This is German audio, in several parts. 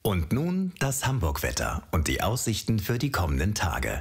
Und nun das Hamburg-Wetter und die Aussichten für die kommenden Tage.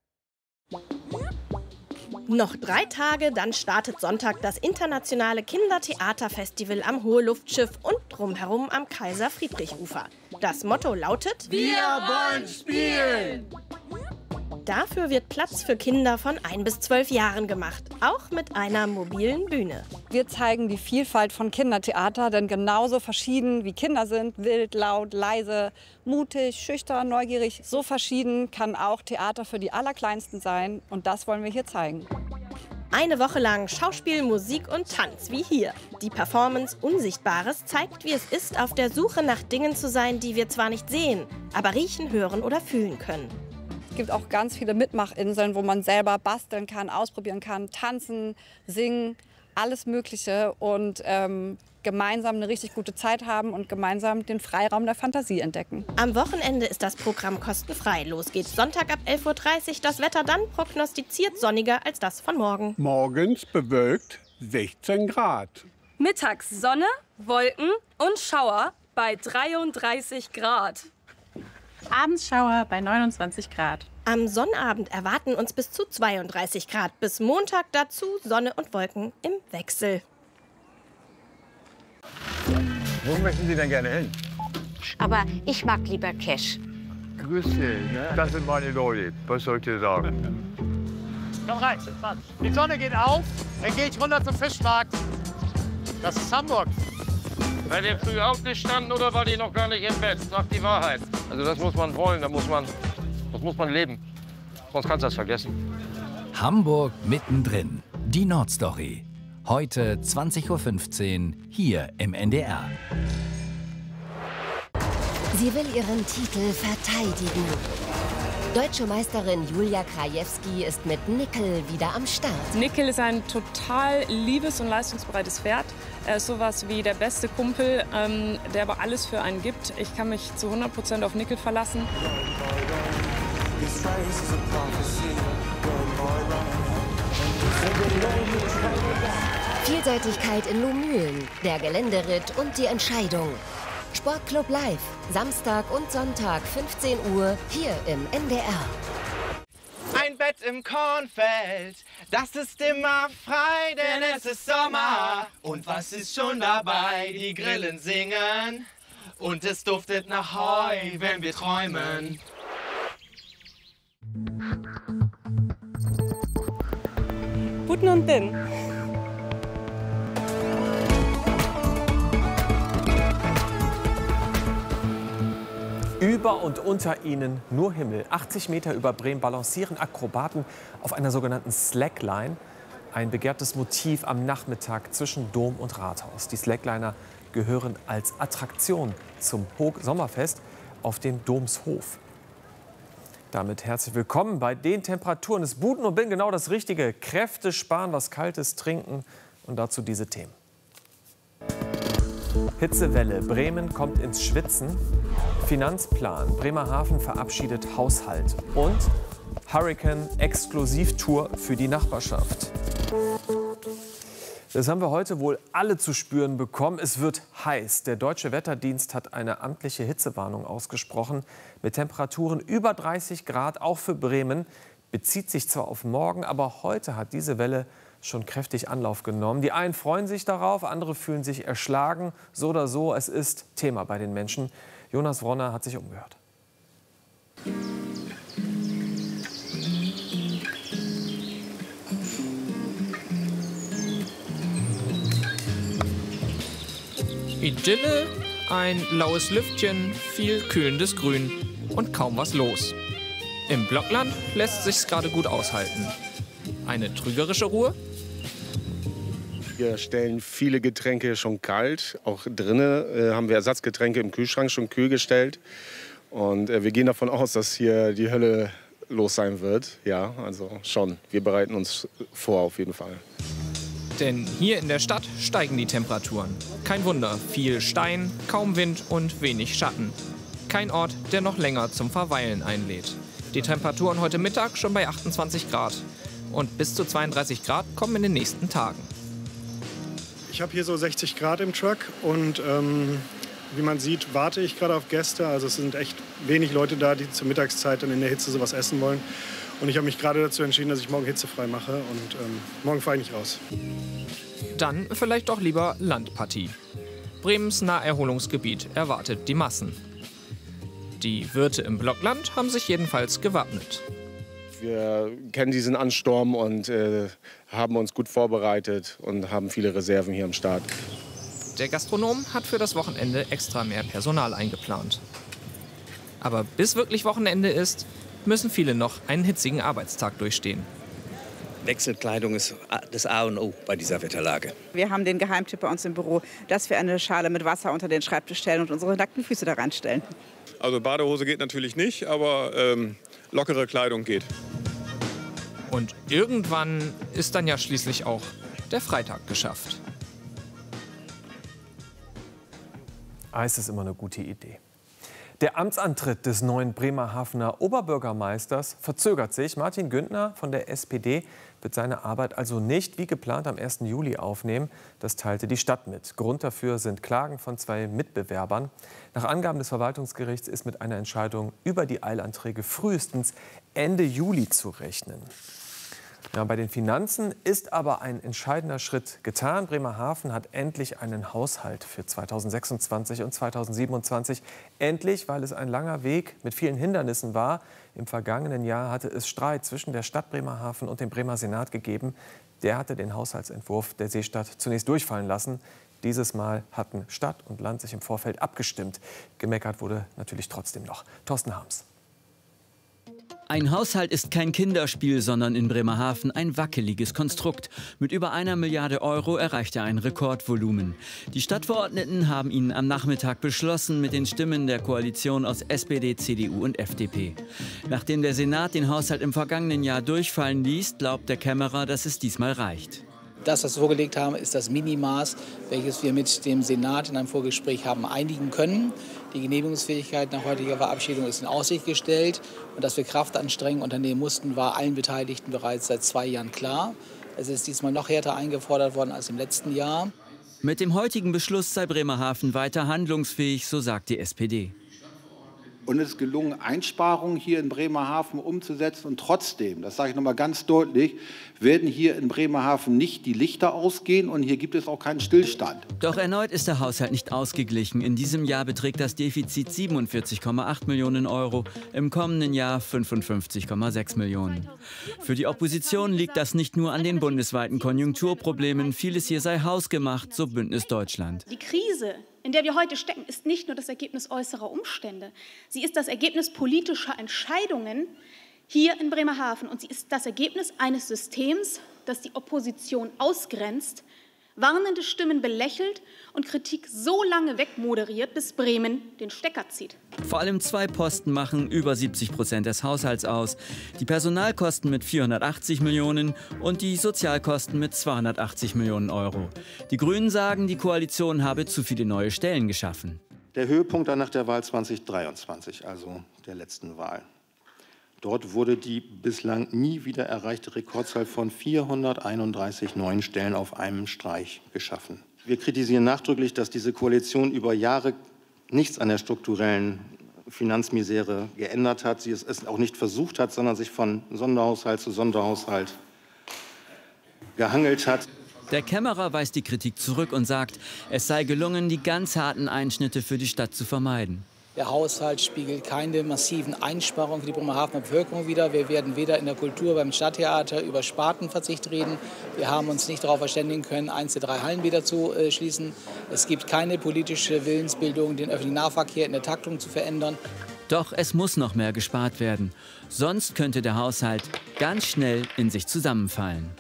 Noch 3 Tage, dann startet Sonntag das internationale Kindertheaterfestival am Hohe-Luftschiff und drumherum am Kaiser-Friedrich-Ufer. Das Motto lautet: Wir wollen spielen! Dafür wird Platz für Kinder von 1 bis 12 Jahren gemacht, auch mit einer mobilen Bühne. Wir zeigen die Vielfalt von Kindertheater, denn genauso verschieden wie Kinder sind, wild, laut, leise, mutig, schüchtern, neugierig, so verschieden kann auch Theater für die Allerkleinsten sein und das wollen wir hier zeigen. Eine Woche lang Schauspiel, Musik und Tanz, wie hier. Die Performance Unsichtbares zeigt, wie es ist, auf der Suche nach Dingen zu sein, die wir zwar nicht sehen, aber riechen, hören oder fühlen können. Es gibt auch ganz viele Mitmachinseln, wo man selber basteln kann, ausprobieren kann, tanzen, singen, alles Mögliche und gemeinsam eine richtig gute Zeit haben und gemeinsam den Freiraum der Fantasie entdecken. Am Wochenende ist das Programm kostenfrei. Los geht's Sonntag ab 11:30 Uhr. Das Wetter dann prognostiziert sonniger als das von morgen. Morgens bewölkt 16 Grad. Mittags Sonne, Wolken und Schauer bei 33 Grad. Abends Schauer bei 29 Grad. Am Sonnabend erwarten uns bis zu 32 Grad. Bis Montag dazu Sonne und Wolken im Wechsel. Wo möchten Sie denn gerne hin? Aber ich mag lieber Cash. Grüß dich, ne? Das sind meine Leute. Was soll ich dir sagen? Komm rein, die Sonne geht auf, dann gehe ich runter zum Fischmarkt. Das ist Hamburg. Seid ihr früh aufgestanden oder war die noch gar nicht im Bett? Sagt die Wahrheit. Also das muss man wollen, das muss man leben. Sonst kannst du das vergessen. Hamburg mittendrin. Die Nordstory. Heute 20:15 Uhr hier im NDR. Sie will ihren Titel verteidigen. Deutsche Meisterin Julia Krajewski ist mit Nickel wieder am Start. Nickel ist ein total liebes und leistungsbereites Pferd. Er ist sowas wie der beste Kumpel, der aber alles für einen gibt. Ich kann mich zu 100% auf Nickel verlassen. Vielseitigkeit in Lohmühlen, der Geländeritt und die Entscheidung. Sportclub Live, Samstag und Sonntag 15 Uhr hier im NDR. Ein Bett im Kornfeld, das ist immer frei, denn es ist Sommer. Und was ist schon dabei? Die Grillen singen und es duftet nach Heu, wenn wir träumen. Guten und Bin. Über und unter ihnen nur Himmel. 80 Meter über Bremen balancieren Akrobaten auf einer sogenannten Slackline. Ein begehrtes Motiv am Nachmittag zwischen Dom und Rathaus. Die Slackliner gehören als Attraktion zum Sommerfest auf den Domshof. Damit herzlich willkommen. Bei den Temperaturen ist Buten und Bin genau das Richtige. Kräfte sparen, was Kaltes trinken und dazu diese Themen. Hitzewelle, Bremen kommt ins Schwitzen. Finanzplan, Bremerhaven verabschiedet Haushalt. Und Hurricane-Exklusivtour für die Nachbarschaft. Das haben wir heute wohl alle zu spüren bekommen. Es wird heiß. Der Deutsche Wetterdienst hat eine amtliche Hitzewarnung ausgesprochen. Mit Temperaturen über 30 Grad, auch für Bremen. Bezieht sich zwar auf morgen, aber heute hat diese Welle schon kräftig Anlauf genommen. Die einen freuen sich darauf, andere fühlen sich erschlagen. So oder so, es ist Thema bei den Menschen. Jonas Wronner hat sich umgehört. Idylle, ein laues Lüftchen, viel kühlendes Grün und kaum was los. Im Blockland lässt sich's gerade gut aushalten. Eine trügerische Ruhe? Wir stellen viele Getränke schon kalt. Auch drinnen haben wir Ersatzgetränke im Kühlschrank schon kühl gestellt. Und wir gehen davon aus, dass hier die Hölle los sein wird. Ja, also schon. Wir bereiten uns vor auf jeden Fall. Denn hier in der Stadt steigen die Temperaturen. Kein Wunder, viel Stein, kaum Wind und wenig Schatten. Kein Ort, der noch länger zum Verweilen einlädt. Die Temperaturen heute Mittag schon bei 28 Grad. Und bis zu 32 Grad kommen in den nächsten Tagen. Ich habe hier so 60 Grad im Truck und Wie man sieht, warte ich gerade auf Gäste. Also es sind echt wenig Leute da, die zur Mittagszeit dann in der Hitze sowas essen wollen. Und ich habe mich gerade dazu entschieden, dass ich morgen hitzefrei mache. Und morgen fahre ich nicht raus. Dann vielleicht doch lieber Landpartie. Bremens Naherholungsgebiet erwartet die Massen. Die Wirte im Blockland haben sich jedenfalls gewappnet. Wir kennen diesen Ansturm und haben uns gut vorbereitet und haben viele Reserven hier am Start. Der Gastronom hat für das Wochenende extra mehr Personal eingeplant. Aber bis wirklich Wochenende ist, müssen viele noch einen hitzigen Arbeitstag durchstehen. Wechselkleidung ist das A und O bei dieser Wetterlage. Wir haben den Geheimtipp bei uns im Büro, dass wir eine Schale mit Wasser unter den Schreibtisch stellen und unsere nackten Füße da reinstellen. Also Badehose geht natürlich nicht, aber lockere Kleidung geht. Und irgendwann ist dann ja schließlich auch der Freitag geschafft. Eis ist immer eine gute Idee. Der Amtsantritt des neuen Bremerhavener Oberbürgermeisters verzögert sich. Martin Güntner von der SPD wird seine Arbeit also nicht wie geplant am 1. Juli aufnehmen. Das teilte die Stadt mit. Grund dafür sind Klagen von 2 Mitbewerbern. Nach Angaben des Verwaltungsgerichts ist mit einer Entscheidung über die Eilanträge frühestens Ende Juli zu rechnen. Ja, bei den Finanzen ist aber ein entscheidender Schritt getan. Bremerhaven hat endlich einen Haushalt für 2026 und 2027. Endlich, weil es ein langer Weg mit vielen Hindernissen war. Im vergangenen Jahr hatte es Streit zwischen der Stadt Bremerhaven und dem Bremer Senat gegeben. Der hatte den Haushaltsentwurf der Seestadt zunächst durchfallen lassen. Dieses Mal hatten Stadt und Land sich im Vorfeld abgestimmt. Gemeckert wurde natürlich trotzdem noch. Thorsten Harms. Ein Haushalt ist kein Kinderspiel, sondern in Bremerhaven ein wackeliges Konstrukt. Mit über 1 Milliarde Euro erreicht er ein Rekordvolumen. Die Stadtverordneten haben ihn am Nachmittag beschlossen mit den Stimmen der Koalition aus SPD, CDU und FDP. Nachdem der Senat den Haushalt im vergangenen Jahr durchfallen ließ, glaubt der Kämmerer, dass es diesmal reicht. Das, was wir vorgelegt haben, ist das Minimaß, welches wir mit dem Senat in einem Vorgespräch haben einigen können. Die Genehmigungsfähigkeit nach heutiger Verabschiedung ist in Aussicht gestellt. Und dass wir Kraftanstrengungen unternehmen mussten, war allen Beteiligten bereits seit 2 Jahren klar. Es ist diesmal noch härter eingefordert worden als im letzten Jahr. Mit dem heutigen Beschluss sei Bremerhaven weiter handlungsfähig, so sagt die SPD. Und es ist gelungen, Einsparungen hier in Bremerhaven umzusetzen. Und trotzdem, das sage ich noch mal ganz deutlich, werden hier in Bremerhaven nicht die Lichter ausgehen und hier gibt es auch keinen Stillstand. Doch erneut ist der Haushalt nicht ausgeglichen. In diesem Jahr beträgt das Defizit 47,8 Millionen Euro, im kommenden Jahr 55,6 Millionen. Für die Opposition liegt das nicht nur an den bundesweiten Konjunkturproblemen. Vieles hier sei hausgemacht, so Bündnis Deutschland. Die Krise, in der wir heute stecken, ist nicht nur das Ergebnis äußerer Umstände. Sie ist das Ergebnis politischer Entscheidungen hier in Bremerhaven. Und sie ist das Ergebnis eines Systems, das die Opposition ausgrenzt, warnende Stimmen belächelt und Kritik so lange wegmoderiert, bis Bremen den Stecker zieht. Vor allem 2 Posten machen über 70% des Haushalts aus. Die Personalkosten mit 480 Millionen und die Sozialkosten mit 280 Millionen Euro. Die Grünen sagen, die Koalition habe zu viele neue Stellen geschaffen. Der Höhepunkt dann nach der Wahl 2023, also der letzten Wahl. Dort wurde die bislang nie wieder erreichte Rekordzahl von 431 neuen Stellen auf einem Streich geschaffen. Wir kritisieren nachdrücklich, dass diese Koalition über Jahre nichts an der strukturellen Finanzmisere geändert hat. Sie es auch nicht versucht hat, sondern sich von Sonderhaushalt zu Sonderhaushalt gehangelt hat. Der Kämmerer weist die Kritik zurück und sagt, es sei gelungen, die ganz harten Einschnitte für die Stadt zu vermeiden. Der Haushalt spiegelt keine massiven Einsparungen für die Bremerhavener Bevölkerung wider. Wir werden weder in der Kultur beim Stadttheater über Spartenverzicht reden. Wir haben uns nicht darauf verständigen können, 1 der 3 Hallen wieder zu schließen. Es gibt keine politische Willensbildung, den öffentlichen Nahverkehr in der Taktung zu verändern. Doch es muss noch mehr gespart werden. Sonst könnte der Haushalt ganz schnell in sich zusammenfallen.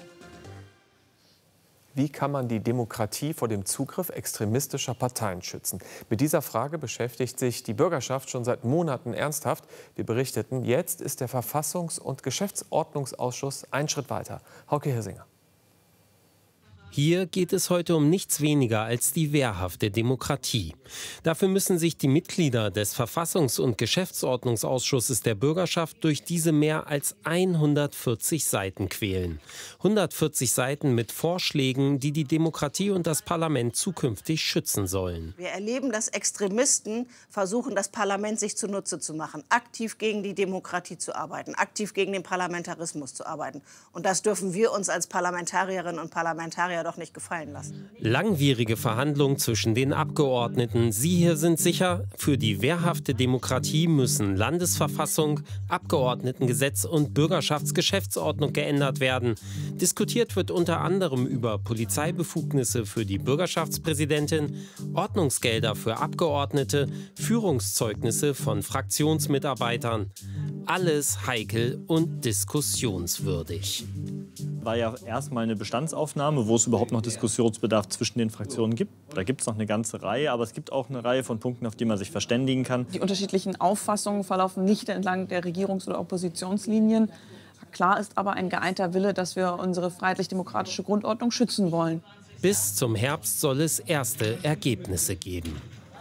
Wie kann man die Demokratie vor dem Zugriff extremistischer Parteien schützen? Mit dieser Frage beschäftigt sich die Bürgerschaft schon seit Monaten ernsthaft. Wir berichteten, jetzt ist der Verfassungs- und Geschäftsordnungsausschuss einen Schritt weiter. Hauke Hirsinger. Hier geht es heute um nichts weniger als die wehrhafte Demokratie. Dafür müssen sich die Mitglieder des Verfassungs- und Geschäftsordnungsausschusses der Bürgerschaft durch diese mehr als 140 Seiten quälen. 140 Seiten mit Vorschlägen, die die Demokratie und das Parlament zukünftig schützen sollen. Wir erleben, dass Extremisten versuchen, das Parlament sich zunutze zu machen, aktiv gegen die Demokratie zu arbeiten, aktiv gegen den Parlamentarismus zu arbeiten. Und das dürfen wir uns als Parlamentarierinnen und Parlamentarier doch nicht gefallen lassen. Langwierige Verhandlungen zwischen den Abgeordneten. Sie hier sind sicher, für die wehrhafte Demokratie müssen Landesverfassung, Abgeordnetengesetz und Bürgerschaftsgeschäftsordnung geändert werden. Diskutiert wird unter anderem über Polizeibefugnisse für die Bürgerschaftspräsidentin, Ordnungsgelder für Abgeordnete, Führungszeugnisse von Fraktionsmitarbeitern. Alles heikel und diskussionswürdig. War ja erstmal eine Bestandsaufnahme, wo es überhaupt noch Diskussionsbedarf zwischen den Fraktionen gibt. Da gibt es noch eine ganze Reihe, aber es gibt auch eine Reihe von Punkten, auf die man sich verständigen kann. Die unterschiedlichen Auffassungen verlaufen nicht entlang der Regierungs- oder Oppositionslinien. Klar ist aber ein geeinter Wille, dass wir unsere freiheitlich-demokratische Grundordnung schützen wollen. Bis zum Herbst soll es erste Ergebnisse geben.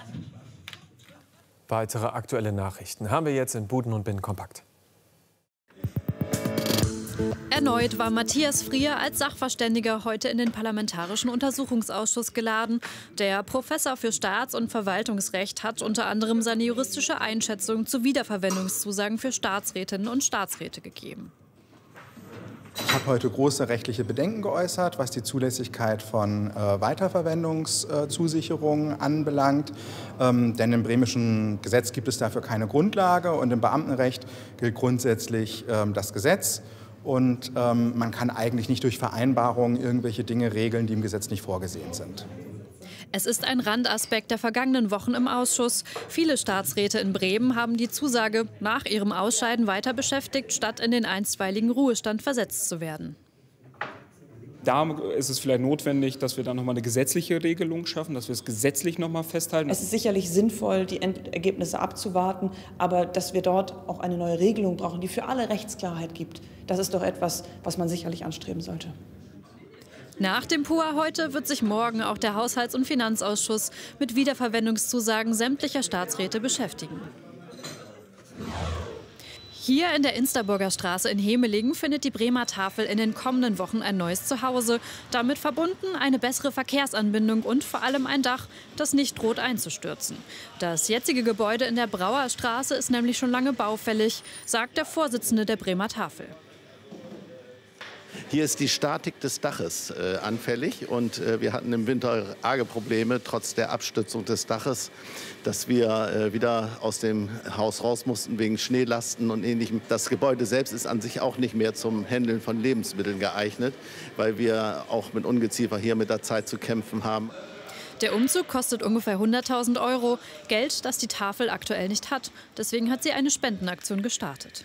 Weitere aktuelle Nachrichten haben wir jetzt in Buden und Binnen kompakt. Erneut war Matthias Frier als Sachverständiger heute in den Parlamentarischen Untersuchungsausschuss geladen. Der Professor für Staats- und Verwaltungsrecht hat unter anderem seine juristische Einschätzung zu Wiederverwendungszusagen für Staatsrätinnen und Staatsräte gegeben. Ich habe heute große rechtliche Bedenken geäußert, was die Zulässigkeit von Weiterverwendungszusicherungen anbelangt. Denn im bremischen Gesetz gibt es dafür keine Grundlage und im Beamtenrecht gilt grundsätzlich das Gesetz. Und man kann eigentlich nicht durch Vereinbarungen irgendwelche Dinge regeln, die im Gesetz nicht vorgesehen sind. Es ist ein Randaspekt der vergangenen Wochen im Ausschuss. Viele Staatsräte in Bremen haben die Zusage, nach ihrem Ausscheiden weiter beschäftigt, statt in den einstweiligen Ruhestand versetzt zu werden. Da ist es vielleicht notwendig, dass wir dann noch mal eine gesetzliche Regelung schaffen, dass wir es gesetzlich noch mal festhalten. Es ist sicherlich sinnvoll, die Endergebnisse abzuwarten, aber dass wir dort auch eine neue Regelung brauchen, die für alle Rechtsklarheit gibt, das ist doch etwas, was man sicherlich anstreben sollte. Nach dem PUA heute wird sich morgen auch der Haushalts- und Finanzausschuss mit Wiederverwendungszusagen sämtlicher Staatsräte beschäftigen. Hier in der Insterburger Straße in Hemelingen findet die Bremer Tafel in den kommenden Wochen ein neues Zuhause. Damit verbunden eine bessere Verkehrsanbindung und vor allem ein Dach, das nicht droht einzustürzen. Das jetzige Gebäude in der Brauerstraße ist nämlich schon lange baufällig, sagt der Vorsitzende der Bremer Tafel. Hier ist die Statik des Daches anfällig und wir hatten im Winter arge Probleme, trotz der Abstützung des Daches, dass wir wieder aus dem Haus raus mussten wegen Schneelasten und Ähnlichem. Das Gebäude selbst ist an sich auch nicht mehr zum Handeln von Lebensmitteln geeignet, weil wir auch mit Ungeziefer hier mit der Zeit zu kämpfen haben. Der Umzug kostet ungefähr 100.000 €, Geld, das die Tafel aktuell nicht hat. Deswegen hat sie eine Spendenaktion gestartet.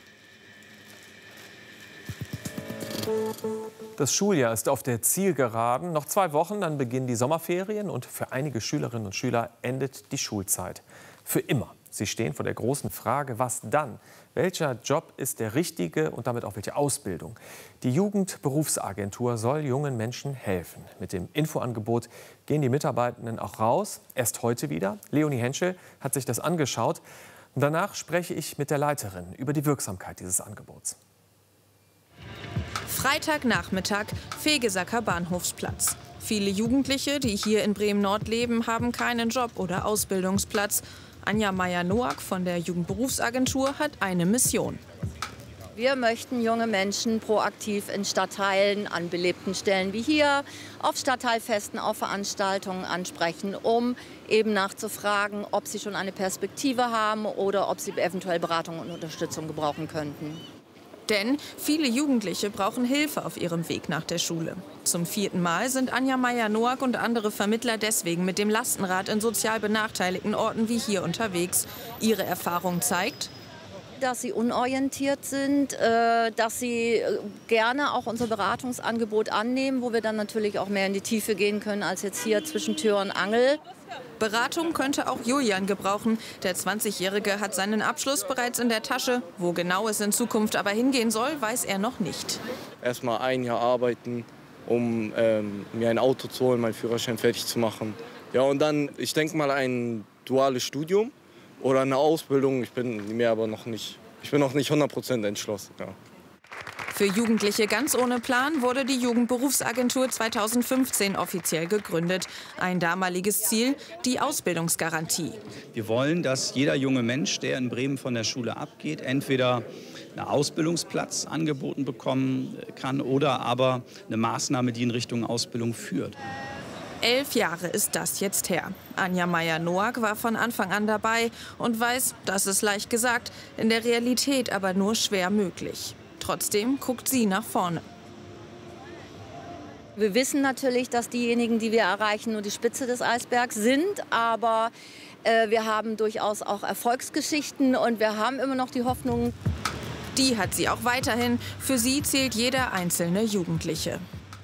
Das Schuljahr ist auf der Zielgeraden. Noch 2 Wochen, dann beginnen die Sommerferien und für einige Schülerinnen und Schüler endet die Schulzeit. Für immer. Sie stehen vor der großen Frage, was dann? Welcher Job ist der richtige und damit auch welche Ausbildung? Die Jugendberufsagentur soll jungen Menschen helfen. Mit dem Infoangebot gehen die Mitarbeitenden auch raus. Erst heute wieder. Leonie Henschel hat sich das angeschaut. Und danach spreche ich mit der Leiterin über die Wirksamkeit dieses Angebots. Freitagnachmittag, Vegesacker Bahnhofsplatz. Viele Jugendliche, die hier in Bremen-Nord leben, haben keinen Job oder Ausbildungsplatz. Anja Meyer-Noack von der Jugendberufsagentur hat eine Mission. Wir möchten junge Menschen proaktiv in Stadtteilen, an belebten Stellen wie hier, auf Stadtteilfesten, auf Veranstaltungen ansprechen, um eben nachzufragen, ob sie schon eine Perspektive haben oder ob sie eventuell Beratung und Unterstützung gebrauchen könnten. Denn viele Jugendliche brauchen Hilfe auf ihrem Weg nach der Schule. Zum 4. Mal sind Anja Meyer-Noack und andere Vermittler deswegen mit dem Lastenrad in sozial benachteiligten Orten wie hier unterwegs. Ihre Erfahrung zeigt, dass sie unorientiert sind, dass sie gerne auch unser Beratungsangebot annehmen, wo wir dann natürlich auch mehr in die Tiefe gehen können als jetzt hier zwischen Tür und Angel. Beratung könnte auch Julian gebrauchen. Der 20-Jährige hat seinen Abschluss bereits in der Tasche. Wo genau es in Zukunft aber hingehen soll, weiß er noch nicht. Erst mal ein Jahr arbeiten, um mir ein Auto zu holen, meinen Führerschein fertig zu machen. Ja, und dann, ich denke mal, ein duales Studium oder eine Ausbildung. Ich bin noch nicht 100% entschlossen. Ja. Für Jugendliche ganz ohne Plan wurde die Jugendberufsagentur 2015 offiziell gegründet. Ein damaliges Ziel, die Ausbildungsgarantie. Wir wollen, dass jeder junge Mensch, der in Bremen von der Schule abgeht, entweder einen Ausbildungsplatz angeboten bekommen kann oder aber eine Maßnahme, die in Richtung Ausbildung führt. 11 Jahre ist das jetzt her. Anja Meier-Noack war von Anfang an dabei und weiß, das ist leicht gesagt, in der Realität aber nur schwer möglich. Trotzdem guckt sie nach vorne. Wir wissen natürlich, dass diejenigen, die wir erreichen, nur die Spitze des Eisbergs sind. Aber wir haben durchaus auch Erfolgsgeschichten und wir haben immer noch die Hoffnung. Die hat sie auch weiterhin. Für sie zählt jeder einzelne Jugendliche.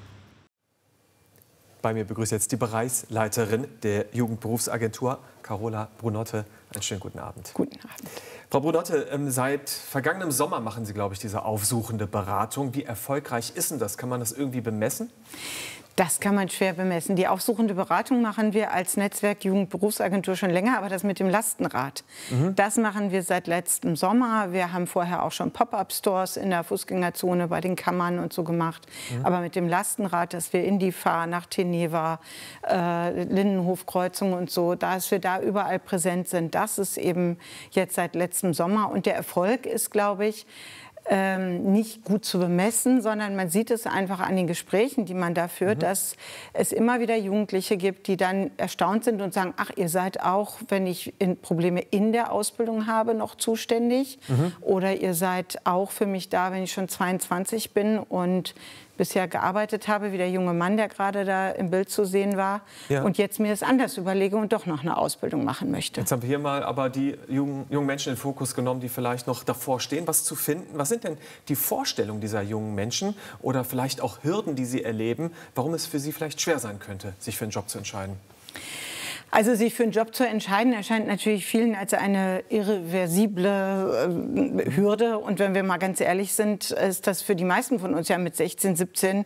Bei mir begrüßt jetzt die Bereichsleiterin der Jugendberufsagentur, Carola Brunotte. Einen schönen guten Abend. Guten Abend. Frau Brunotte, seit vergangenem Sommer machen Sie, glaube ich, diese aufsuchende Beratung. Wie erfolgreich ist denn das? Kann man das irgendwie bemessen? Das kann man schwer bemessen. Die aufsuchende Beratung machen wir als Netzwerk Jugendberufsagentur schon länger, aber das mit dem Lastenrad, das machen wir seit letztem Sommer. Wir haben vorher auch schon Pop-up-Stores in der Fußgängerzone bei den Kammern und so gemacht. Aber mit dem Lastenrad, dass wir in die Fahr nach Teneva, Lindenhofkreuzung und so, dass wir da überall präsent sind, das ist eben jetzt seit letztem Sommer. Und der Erfolg ist, glaube ich, nicht gut zu bemessen, sondern man sieht es einfach an den Gesprächen, die man da führt, dass es immer wieder Jugendliche gibt, die dann erstaunt sind und sagen, ach, ihr seid auch, wenn ich Probleme in der Ausbildung habe, noch zuständig. Oder ihr seid auch für mich da, wenn ich schon 22 bin und bisher gearbeitet habe, wie der junge Mann, der gerade da im Bild zu sehen war, und jetzt mir das anders überlege und doch noch eine Ausbildung machen möchte. Jetzt haben wir hier mal aber die jungen Menschen in den Fokus genommen, die vielleicht noch davor stehen, was zu finden. Was sind denn die Vorstellungen dieser jungen Menschen oder vielleicht auch Hürden, die sie erleben, warum es für sie vielleicht schwer sein könnte, sich für einen Job zu entscheiden? Also sich für einen Job zu entscheiden, erscheint natürlich vielen als eine irreversible Hürde. Und wenn wir mal ganz ehrlich sind, ist das für die meisten von uns ja mit 16, 17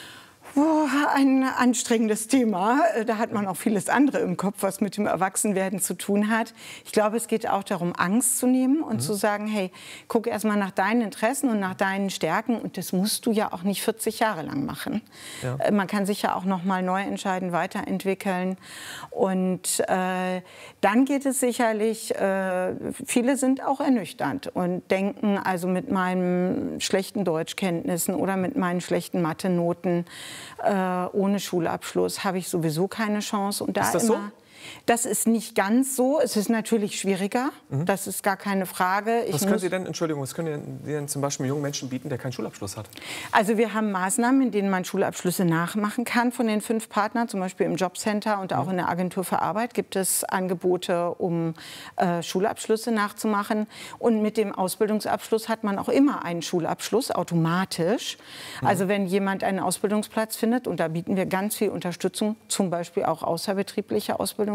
ein anstrengendes Thema. Da hat man auch vieles andere im Kopf, was mit dem Erwachsenwerden zu tun hat. Ich glaube, es geht auch darum, Angst zu nehmen und zu sagen, hey, guck erst mal nach deinen Interessen und nach deinen Stärken. Und das musst du ja auch nicht 40 Jahre lang machen. Ja. Man kann sich ja auch noch mal neu entscheiden, weiterentwickeln. Und dann geht es sicherlich, viele sind auch ernüchternd und denken, also mit meinen schlechten Deutschkenntnissen oder mit meinen schlechten Mathe-Noten, ohne Schulabschluss habe ich sowieso keine Chance. Und da ist das so? Das ist nicht ganz so. Es ist natürlich schwieriger. Das ist gar keine Frage. Was können Sie denn, Entschuldigung, was können Sie denn zum Beispiel jungen Menschen bieten, der keinen Schulabschluss hat? Also wir haben Maßnahmen, in denen man Schulabschlüsse nachmachen kann von den 5 Partnern. Zum Beispiel im Jobcenter und auch in der Agentur für Arbeit gibt es Angebote, um Schulabschlüsse nachzumachen. Und mit dem Ausbildungsabschluss hat man auch immer einen Schulabschluss, automatisch. Also wenn jemand einen Ausbildungsplatz findet, und da bieten wir ganz viel Unterstützung, zum Beispiel auch außerbetriebliche Ausbildungsplätze,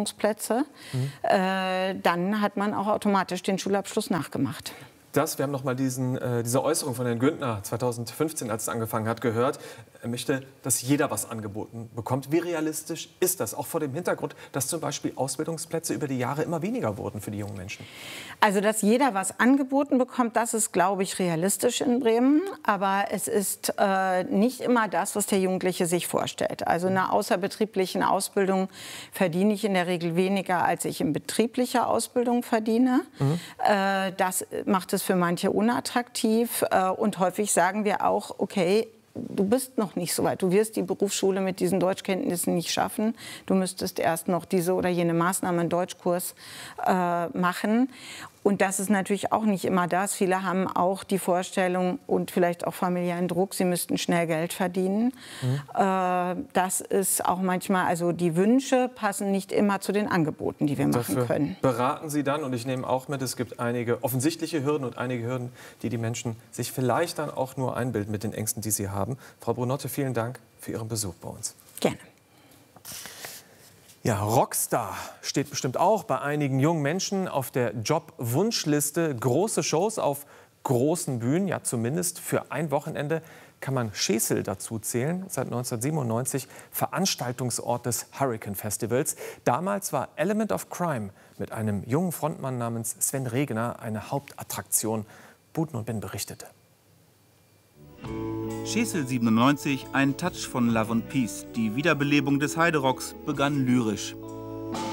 dann hat man auch automatisch den Schulabschluss nachgemacht. Wir haben noch mal diese Äußerung von Herrn Güntner 2015, als es angefangen hat, gehört. Er möchte, dass jeder was angeboten bekommt. Wie realistisch ist das? Auch vor dem Hintergrund, dass zum Beispiel Ausbildungsplätze über die Jahre immer weniger wurden für die jungen Menschen. Also, dass jeder was angeboten bekommt, das ist, glaube ich, realistisch in Bremen. Aber es ist nicht immer das, was der Jugendliche sich vorstellt. Also in einer außerbetrieblichen Ausbildung verdiene ich in der Regel weniger, als ich in betrieblicher Ausbildung verdiene. Das macht es für manche unattraktiv. Und häufig sagen wir auch, okay, du bist noch nicht so weit. Du wirst die Berufsschule mit diesen Deutschkenntnissen nicht schaffen. Du müsstest erst noch diese oder jene Maßnahme, einen Deutschkurs machen. Und das ist natürlich auch nicht immer das. Viele haben auch die Vorstellung und vielleicht auch familiären Druck, sie müssten schnell Geld verdienen. Das ist auch manchmal, also die Wünsche passen nicht immer zu den Angeboten, die wir machen können. Beraten Sie dann, und ich nehme auch mit, es gibt einige offensichtliche Hürden und einige Hürden, die die Menschen sich vielleicht dann auch nur einbilden mit den Ängsten, die sie haben. Frau Brunotte, vielen Dank für Ihren Besuch bei uns. Gerne. Ja, Rockstar steht bestimmt auch bei einigen jungen Menschen auf der Jobwunschliste. Große Shows auf großen Bühnen, ja zumindest für ein Wochenende. kann man Schesel dazu zählen, seit 1997 Veranstaltungsort des Hurricane Festivals. Damals war Element of Crime mit einem jungen Frontmann namens Sven Regner eine Hauptattraktion. Buten und Ben berichtete. Schesel 97, ein Touch von Love and Peace. Die Wiederbelebung des Heiderocks begann lyrisch.